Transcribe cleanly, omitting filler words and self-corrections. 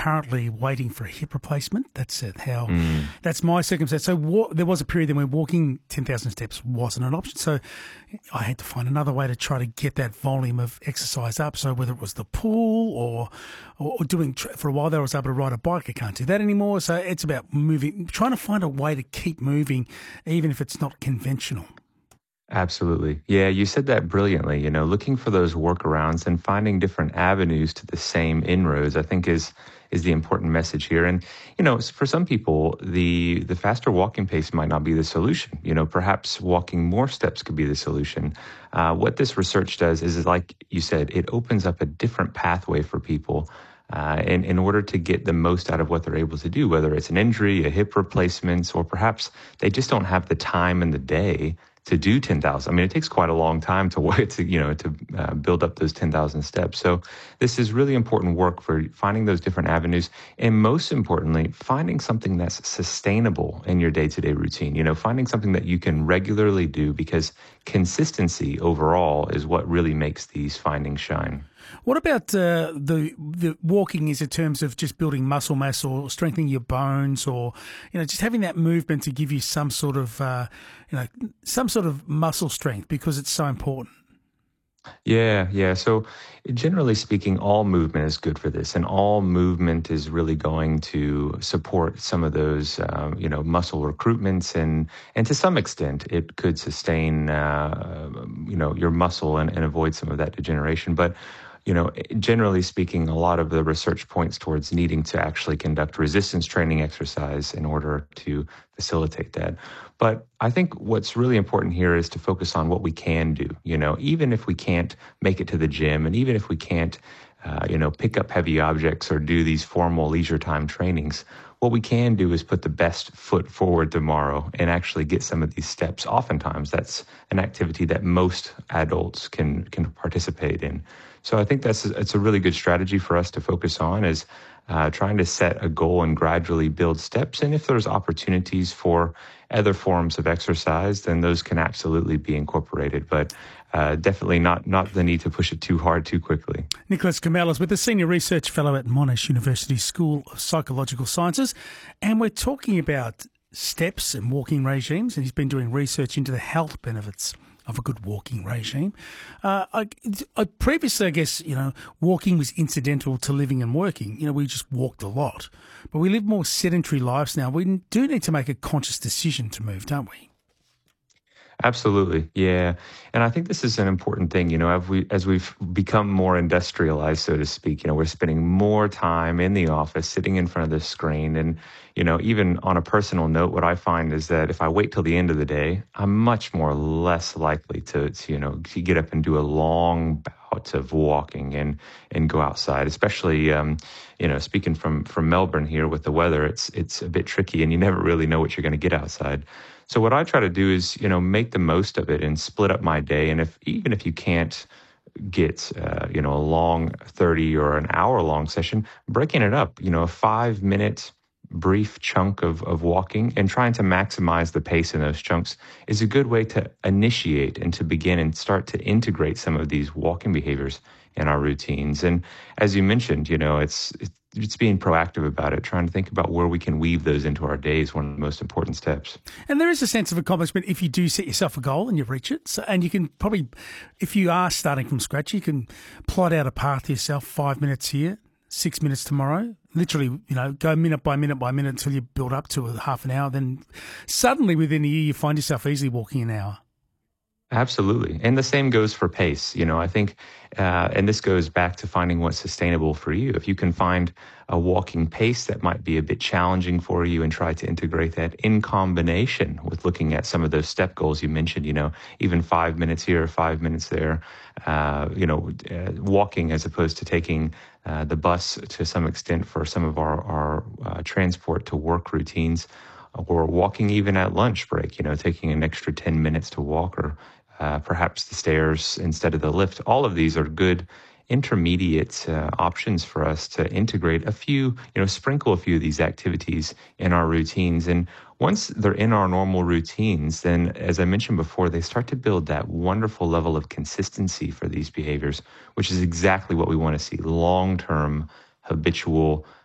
currently waiting for a hip replacement. That's that's my circumstance. So there was a period then when walking 10,000 steps wasn't an option. So I had to find another way to try to get that volume of exercise up. So whether it was the pool or doing, for a while there I was able to ride a bike. I can't do that anymore. So it's about moving, trying to find a way to keep moving, even if it's not conventional. Absolutely. Yeah, you said that brilliantly. Looking for those workarounds and finding different avenues to the same inroads, I think is the important message here. And, for some people, the faster walking pace might not be the solution. Perhaps walking more steps could be the solution. What this research does is, like you said, it opens up a different pathway for people in order to get the most out of what they're able to do, whether it's an injury, a hip replacement, or perhaps they just don't have the time in the day to do 10,000. I mean, it takes quite a long time to build up those 10,000 steps. So this is really important work for finding those different avenues. And most importantly, finding something that's sustainable in your day-to-day routine, finding something that you can regularly do, because consistency overall is what really makes these findings shine. What about the walking is in terms of just building muscle mass or strengthening your bones, or just having that movement to give you some sort of muscle strength, because it's so important? Yeah. So generally speaking, all movement is good for this, and all movement is really going to support some of those, muscle recruitments, and to some extent, it could sustain, your muscle and avoid some of that degeneration. But generally speaking, a lot of the research points towards needing to actually conduct resistance training exercise in order to facilitate that. But I think what's really important here is to focus on what we can do. Even if we can't make it to the gym, and even if we can't, pick up heavy objects or do these formal leisure time trainings, what we can do is put the best foot forward tomorrow and actually get some of these steps. Oftentimes, that's an activity that most adults can participate in. So I think it's a really good strategy for us to focus on, is trying to set a goal and gradually build steps. And if there's opportunities for other forms of exercise, then those can absolutely be incorporated. But definitely not the need to push it too hard too quickly. Nicholas Kamelas with the Senior Research Fellow at Monash University School of Psychological Sciences. And we're talking about steps and walking regimes, and he's been doing research into the health benefits of a good walking regime. I previously, I guess, walking was incidental to living and working. We just walked a lot. But we live more sedentary lives now. We do need to make a conscious decision to move, don't we? Absolutely. Yeah. And I think this is an important thing, as we've become more industrialized, so to speak, we're spending more time in the office, sitting in front of the screen. And, even on a personal note, what I find is that if I wait till the end of the day, I'm much less likely to get up and do a long bout of walking and go outside, especially, speaking from Melbourne here with the weather, it's a bit tricky and you never really know what you're going to get outside. So what I try to do is, make the most of it and split up my day. And even if you can't get, a long 30 or an hour long session, breaking it up, a 5-minute brief chunk of walking and trying to maximize the pace in those chunks is a good way to initiate and to begin and start to integrate some of these walking behaviors in our routines. And as you mentioned, it's being proactive about it, trying to think about where we can weave those into our days, one of the most important steps. And there is a sense of accomplishment if you do set yourself a goal and you reach it. So, and you can probably, if you are starting from scratch, you can plot out a path to yourself, 5 minutes here, 6 minutes tomorrow. Literally, go minute by minute until you build up to a half an hour. Then suddenly within a year, you find yourself easily walking an hour. Absolutely. And the same goes for pace. I think, and this goes back to finding what's sustainable for you. If you can find a walking pace that might be a bit challenging for you and try to integrate that in combination with looking at some of those step goals you mentioned, even 5 minutes here, 5 minutes there, walking as opposed to taking the bus to some extent for some of our transport to work routines, or walking even at lunch break, taking an extra 10 minutes to walk, or perhaps the stairs instead of the lift. All of these are good intermediate options for us to integrate a few, sprinkle a few of these activities in our routines. And once they're in our normal routines, then, as I mentioned before, they start to build that wonderful level of consistency for these behaviors, which is exactly what we want to see: long-term, habitual